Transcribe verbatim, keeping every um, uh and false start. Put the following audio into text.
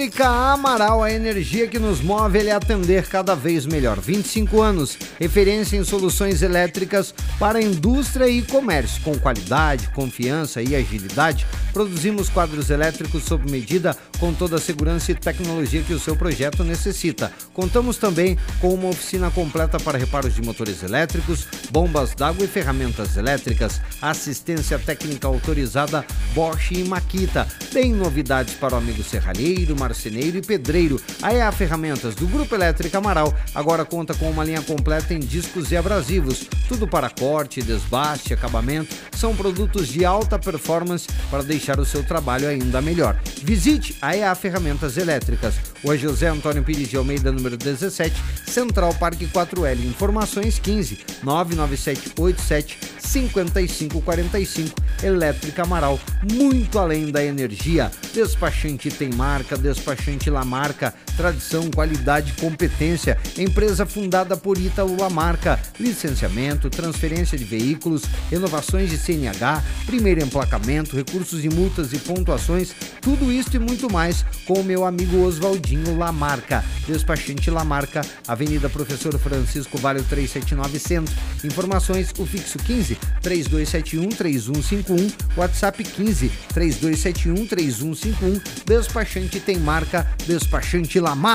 Elétrica Amaral, a energia que nos move é atender cada vez melhor. vinte e cinco anos, referência em soluções elétricas para a indústria e comércio. Com qualidade, confiança e agilidade, produzimos quadros elétricos sob medida com toda a segurança e tecnologia que o seu projeto necessita. Contamos também com uma oficina completa para reparos de motores elétricos, bombas d'água e ferramentas elétricas, assistência técnica autorizada Bosch e Makita. Tem novidades para o amigo serralheiro, marceneiro e pedreiro. A E A Ferramentas do Grupo Elétrica Amaral agora conta com uma linha completa em discos e abrasivos, tudo para corte, desbaste, acabamento. São produtos de alta performance para deixar o seu trabalho ainda melhor. Visite a E A Ferramentas Elétricas, Rua José Antônio Pires de Almeida, número dezessete, Central Parque quatro L. Informações quinze, nove nove sete oito sete, cinco cinco quatro cinco. Elétrica Amaral, muito além da energia. Despachante tem marca, Despachante Lamarca, tradição, qualidade, competência. Empresa fundada por Ítalo Lamarca. Licenciamento, transferência de veículos, renovações de C N H, primeiro emplacamento, recursos e multas e pontuações, tudo isso e muito mais com o meu amigo Oswaldinho Lamarca. Despachante Lamarca, Avenida Professor Francisco Vale trezentos e setenta e nove Centro. Informações, o fixo quinze, três dois sete um, três um cinco um, WhatsApp quinze, três dois sete um, três um cinco um. Despachante tem marca, Despachante Lamarca.